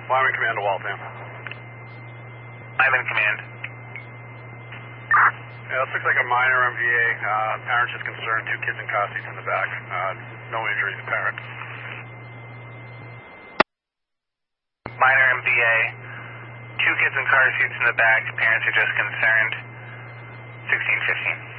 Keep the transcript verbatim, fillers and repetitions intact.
Wyoming Command to Waltham. I'm in command. Yeah, this looks like a minor M V A. Uh, parents just concerned, two kids in car seats in the back. Uh, no injuries to parent. Minor M V A. Two kids in car seats in the back. Parents are just concerned. sixteen fifteen.